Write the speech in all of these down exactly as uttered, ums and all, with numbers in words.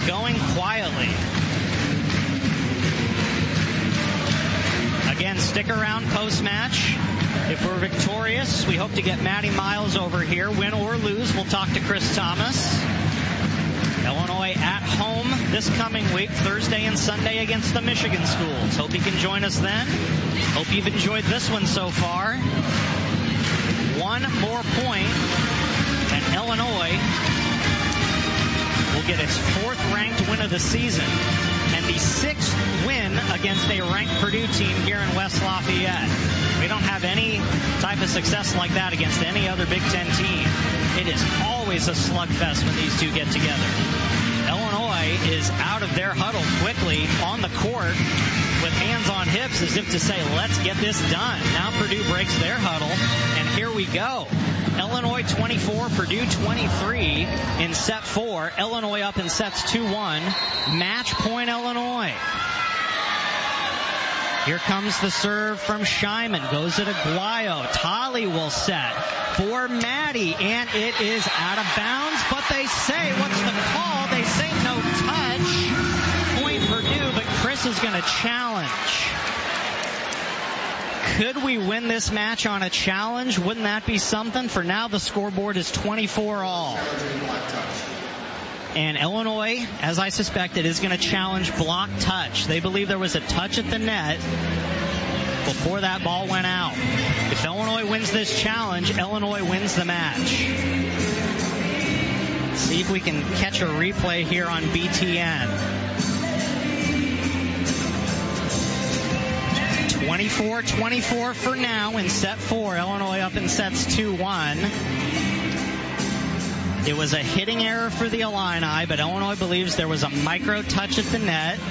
going quietly. Again, stick around post-match. If we're victorious, we hope to get Maddie Miles over here. Win or lose, we'll talk to Chris Thomas. Illinois at home this coming week, Thursday and Sunday against the Michigan schools. Hope you can join us then. Hope you've enjoyed this one so far. One more point, and Illinois will get its fourth ranked win of the season and the sixth win against a ranked Purdue team here in West Lafayette. We don't have any type of success like that against any other Big Ten team. It is always a slugfest when these two get together. Illinois is out of their huddle quickly on the court with hands on hips as if to say, let's get this done. Now Purdue breaks their huddle, and here we go. Illinois twenty-four, Purdue twenty-three in set four. Illinois up in sets two one. Match point Illinois. Here comes the serve from Scheiman. Goes to Aguayo. Tolly will set for Maddie, and it is out of bounds. But they say, what's the call? They say no touch. Point Purdue, but Chris is going to challenge. Could we win this match on a challenge? Wouldn't that be something? For now, the scoreboard is twenty-four all. And Illinois, as I suspected, is going to challenge block touch. They believe there was a touch at the net before that ball went out. If Illinois wins this challenge, Illinois wins the match. See if we can catch a replay here on B T N. twenty-four twenty-four for now in set four. Illinois up in sets two one. It was a hitting error for the Illini, but Illinois believes there was a micro touch at the net.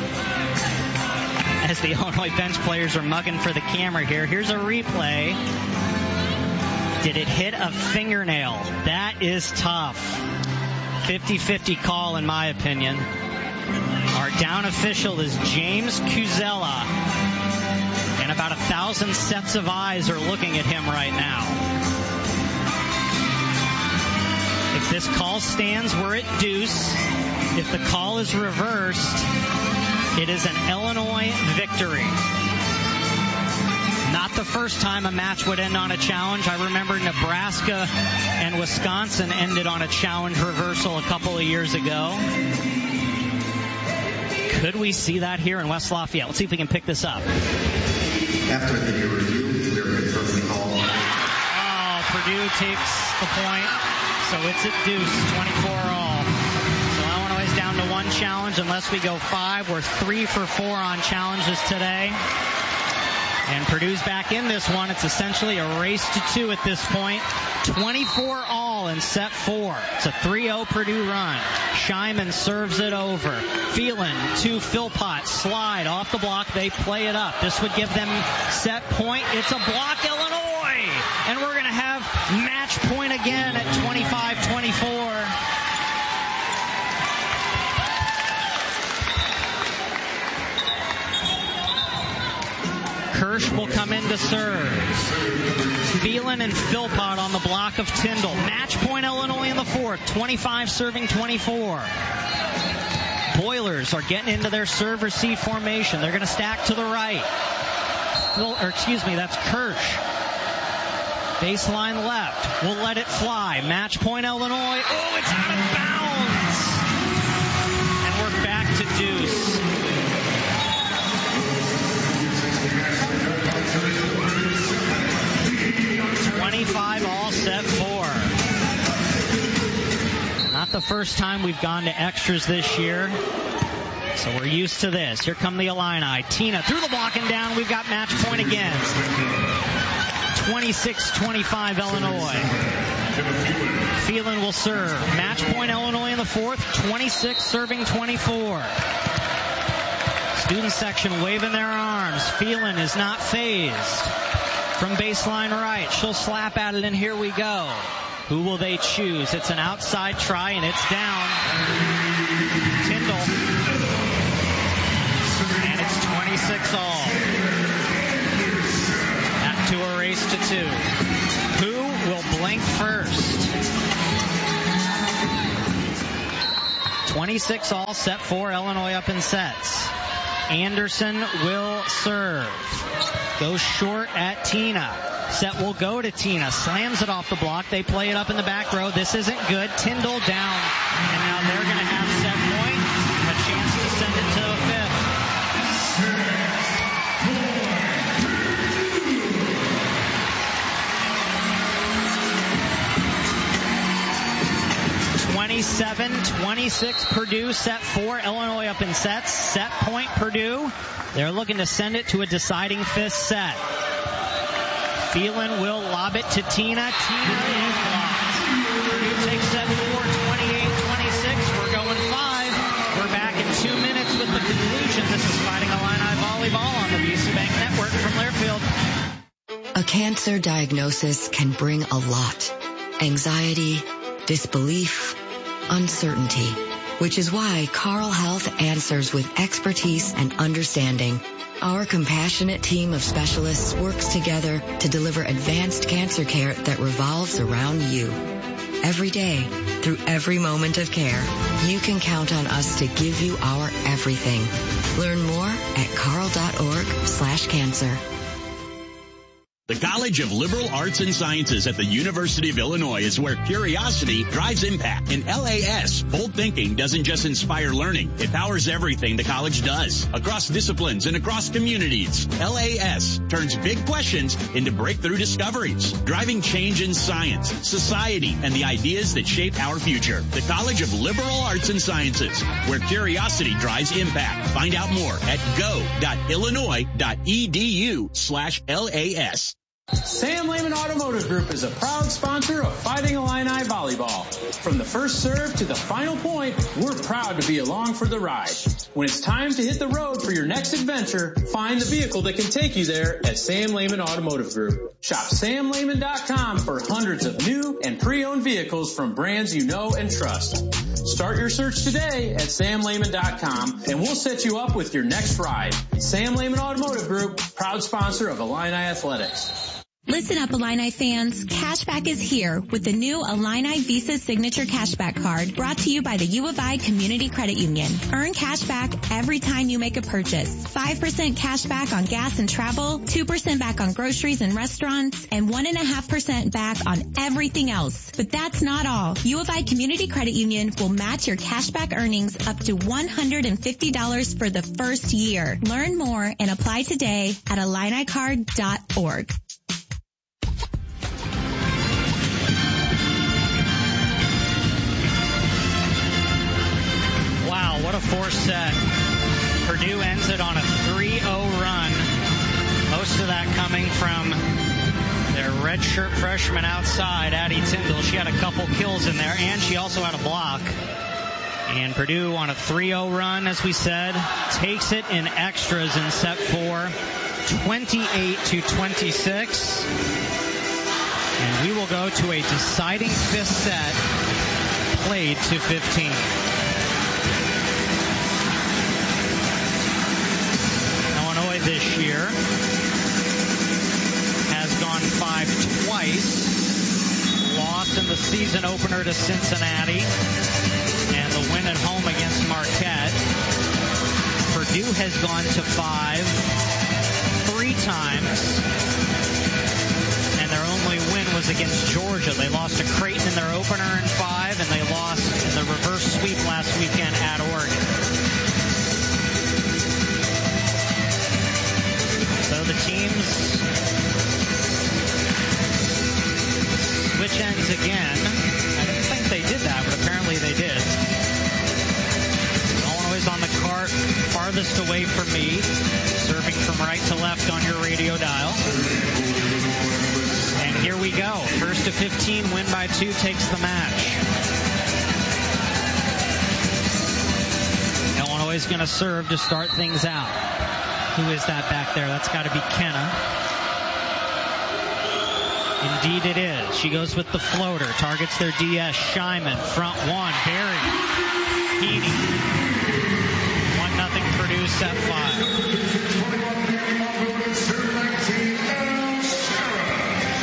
As the Illinois bench players are mugging for the camera here. Here's a replay. Did it hit a fingernail? That is tough. fifty-fifty call in my opinion. Our down official is James Cuzella. And about a thousand sets of eyes are looking at him right now. If this call stands, we're at deuce. If the call is reversed, it is an Illinois victory. Not the first time a match would end on a challenge. I remember Nebraska and Wisconsin ended on a challenge reversal a couple of years ago. Could we see that here in West Lafayette? Let's see if we can pick this up. After video review, we are confirming the call. Oh, Purdue takes the point. So it's at deuce, twenty-four all. So Illinois is down to one challenge unless we go five. We're three for four on challenges today. And Purdue's back in this one. It's essentially a race to two at this point. twenty-four all in set four. It's a three oh Purdue run. Scheiman serves it over. Phelan to Philpott. Slide off the block. They play it up. This would give them set point. It's a block, Illinois. And we're going to have match point again at twenty-five twenty-four. Kirsch will come in to serve. Phelan and Philpott on the block of Tyndall. Match point Illinois in the fourth. twenty-five serving twenty-four. Boilers are getting into their serve-receive formation. They're going to stack to the right. Phil, or excuse me, that's Kirsch. Baseline left. We'll let it fly. Match point Illinois. Oh, it's out of bounds. And we're back to deuce. twenty-five all set four. Not the first time we've gone to extras this year. So we're used to this. Here come the Illini. Tina through the block and down. We've got match point again. twenty-six twenty-five Illinois. Phelan will serve. Match point Illinois in the fourth. twenty-six serving twenty-four. Student section waving their arms. Phelan is not phased. From baseline right. She'll slap at it, and here we go. Who will they choose? It's an outside try, and it's down. Tyndall. And it's twenty-six all. Back to a race to two. Who will blink first? twenty-six twenty-six all, set four, Illinois up in sets. Anderson will serve. Goes short at Tina. Set will go to Tina. Slams it off the block. They play it up in the back row. This isn't good. Tyndall down. And now they're going to have set point. A chance to send it to the fifth. twenty-seven twenty-six Purdue, set four, Illinois up in sets. Set point Purdue. They're looking to send it to a deciding fifth set. Phelan will lob it to Tina. Tina is blocked. Purdue takes set four, twenty-eight twenty-six. We're going five. We're back in two minutes with the conclusion. This is Fighting Illini Volleyball on the Visa Bank Network from Learfield. A cancer diagnosis can bring a lot. Anxiety, disbelief, uncertainty, which is why Carle Health answers with expertise and understanding. Our compassionate team of specialists works together to deliver advanced cancer care that revolves around you. Every day, through every moment of care, you can count on us to give you our everything. Learn more at carle.org slash cancer. The College of Liberal Arts and Sciences at the University of Illinois is where curiosity drives impact. In L A S, bold thinking doesn't just inspire learning. It powers everything the college does, across disciplines and across communities. L A S turns big questions into breakthrough discoveries, driving change in science, society, and the ideas that shape our future. The College of Liberal Arts and Sciences, where curiosity drives impact. Find out more at go.illinois.edu slash LAS. Sam Lehman Automotive Group is a proud sponsor of Fighting Illini Volleyball. From the first serve to the final point, we're proud to be along for the ride. When it's time to hit the road for your next adventure, find the vehicle that can take you there at Sam Lehman Automotive Group. Shop sam lehman dot com for hundreds of new and pre-owned vehicles from brands you know and trust. Start your search today at sam lehman dot com and we'll set you up with your next ride. Sam Lehman Automotive Group, proud sponsor of Illini Athletics. Listen up, Illini fans. Cashback is here with the new Illini Visa Signature Cashback Card brought to you by the U of I Community Credit Union. Earn cashback every time you make a purchase. five percent cashback on gas and travel, two percent back on groceries and restaurants, and one point five percent back on everything else. But that's not all. U of I Community Credit Union will match your cashback earnings up to one hundred fifty dollars for the first year. Learn more and apply today at illini card dot org. Wow, what a fourth set. Purdue ends it on a three oh run. Most of that coming from their redshirt freshman outside, Addie Tyndall. She had a couple kills in there, and she also had a block. And Purdue on a three oh run, as we said, takes it in extras in set four, twenty-eight to twenty-six. And we will go to a deciding fifth set, played to fifteen. Illinois this year has gone five twice, lost in the season opener to Cincinnati, and the win at home against Marquette. Purdue has gone to five three times, and their only win was against Georgia. They lost to Creighton in their opener in five, and they lost in the reverse sweep last weekend at Oregon. So the teams switch ends again. I didn't think they did that, but apparently they did. Illinois on the cart, farthest away from me, serving from right to left on your radio dial. And here we go. First to fifteen, win by two, takes the match. Illinois is going to serve to start things out. Who is that back there? That's got to be Kenna. Indeed it is. She goes with the floater. Targets their D S. Shyman. Front one. Berry. Heaney. one nothing Purdue, set five.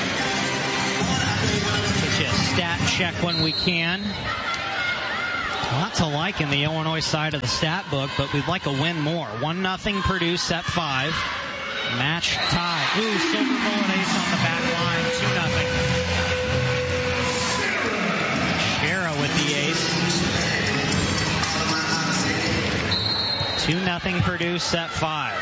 Get you a stat check when we can. Not to like in the Illinois side of the stat book, but we'd like a win more. one nothing Purdue, set five. Match tie. Ooh, silver bullet ace on the back line, two nothing. Shera with the ace. two nothing Purdue, set five.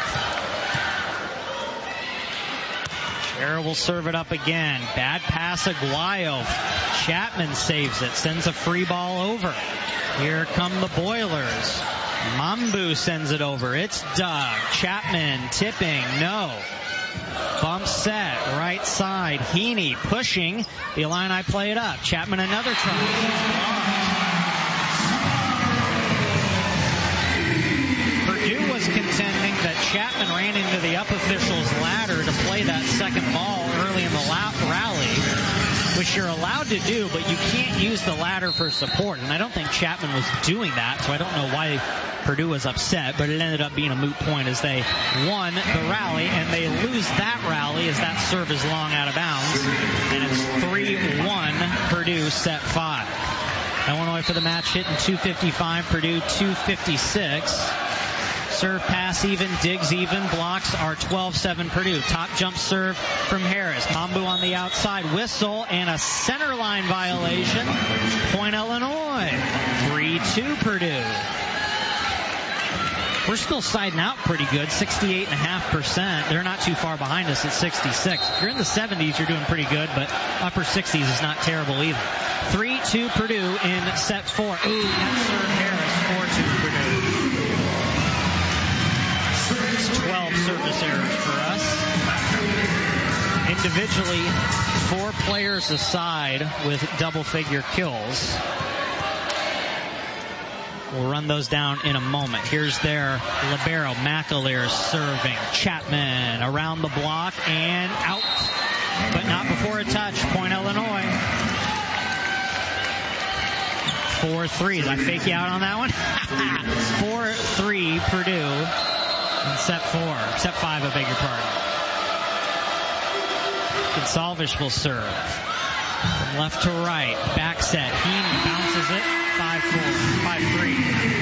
Shera will serve it up again. Bad pass, Aguayo. Chapman saves it, sends a free ball over. Here come the Boilers. Mambu sends it over. It's Doug. Chapman tipping. No. Bump set. Right side. Heaney pushing. The Illini play it up. Chapman another try. Purdue was contending that Chapman ran into the up official's ladder to play that second ball early in the rally, which you're allowed to do, but you can't use the ladder for support. And I don't think Chapman was doing that, so I don't know why Purdue was upset, but it ended up being a moot point as they won the rally, and they lose that rally as that serve is long out of bounds, and it's three one Purdue, set five. Illinois for the match hitting two fifty-five, Purdue two fifty-six. Serve pass even, digs even, blocks are twelve seven Purdue. Top jump serve from Harris. Mambu on the outside, whistle, and a center line violation. Point Illinois. three two Purdue. We're still siding out pretty good, sixty-eight point five percent. They're not too far behind us at sixty-six. If you're in the seventies, you're doing pretty good, but upper sixties is not terrible either. three two Purdue in set four. Ooh, that serve Harris, four two Purdue. twelve service errors for us. Individually, four players aside with double-figure kills. We'll run those down in a moment. Here's their libero. McAleer serving. Chapman around the block and out, but not before a touch. Point Illinois. four three. Did I fake you out on that one? four three Purdue. In set four, set five, I beg your pardon. Gonsalves will serve. From left to right, back set. Heaney bounces it, five four, five three.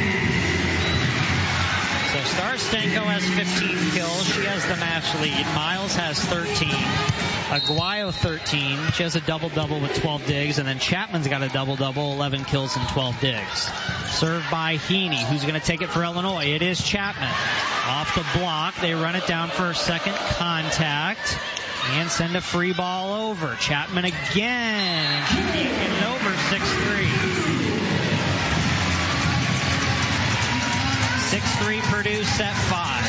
So Starstenko has fifteen kills. She has the match lead. Miles has thirteen. Aguayo thirteen. She has a double-double with twelve digs. And then Chapman's got a double-double, eleven kills and twelve digs. Served by Heaney, who's going to take it for Illinois. It is Chapman. Off the block. They run it down for a second contact. And send a free ball over. Chapman again. And she can't get it over, six three. six three Purdue, set five.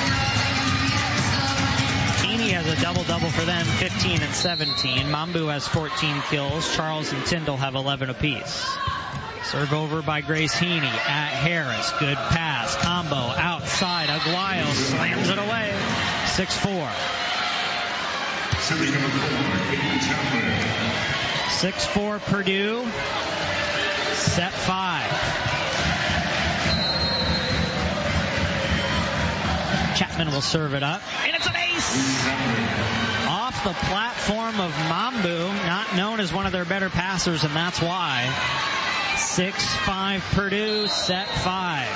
Heaney has a double-double for them, fifteen and seventeen. Mambu has fourteen kills. Charles and Tyndall have eleven apiece. Serve over by Grace Heaney at Harris. Good pass. Combo outside. Aguayo slams it away. six four. six four Purdue. Set five. Chapman will serve it up. And it's an ace! Off the platform of Mambu, not known as one of their better passers, and that's why. six five Purdue, set five.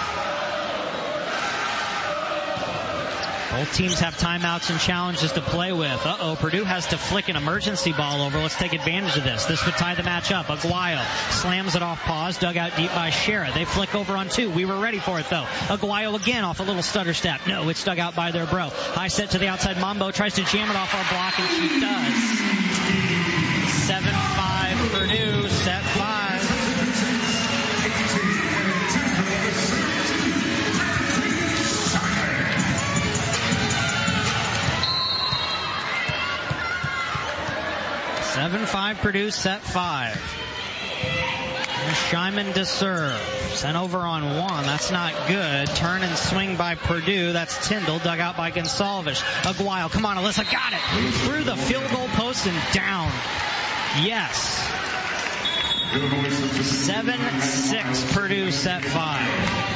Both teams have timeouts and challenges to play with. Uh-oh, Purdue has to flick an emergency ball over. Let's take advantage of this. This would tie the match up. Aguayo slams it off pause, dug out deep by Shera. They flick over on two. We were ready for it, though. Aguayo again off a little stutter step. No, it's dug out by their bro. High set to the outside. Mambo tries to jam it off our block, and she does. seven five Purdue, set five. seven five Purdue, set five. Scheinman to serve. Sent over on one. That's not good. Turn and swing by Purdue. That's Tyndall. Dug out by Gonsalves. Aguayo. Come on, Alyssa. Got it. Through the field goal post and down. Yes. seven six Purdue, set five.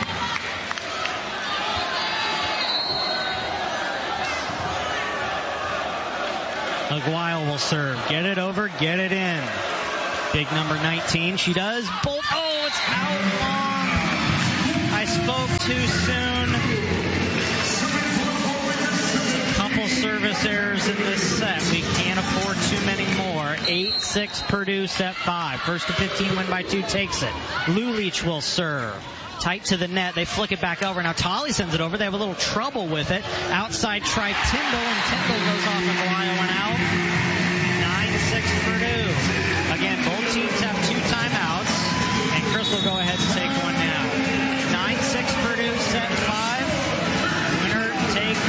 Aguayo will serve. Get it over, get it in. Big number nineteen. She does. Bolt. Oh, it's out long. service errors in this set. We can't afford too many more. eight six Purdue set five. First to fifteen win by two takes it. Lulich will serve. Tight to the net. They flick it back over. Now Tolley sends it over. They have a little trouble with it. Outside try Tyndall, and Tyndall goes off the Lyle and out. nine six Purdue. Again,